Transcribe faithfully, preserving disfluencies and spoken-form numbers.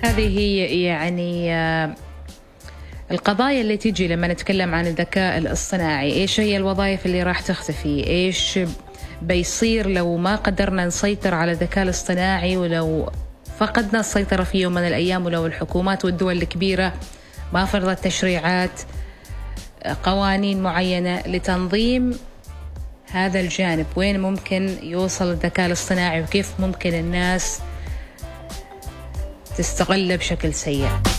هذه هي يعني آه، القضايا اللي تيجي لما نتكلم عن الذكاء الاصطناعي. إيش هي الوظائف اللي راح تختفي؟ إيش بيصير لو ما قدرنا نسيطر على الذكاء الاصطناعي، ولو فقدنا السيطرة في يوم من الأيام، ولو الحكومات والدول الكبيرة ما فرضت تشريعات قوانين معينة لتنظيم هذا الجانب؟ وين ممكن يوصل الذكاء الاصطناعي وكيف ممكن الناس تستغله بشكل سيء؟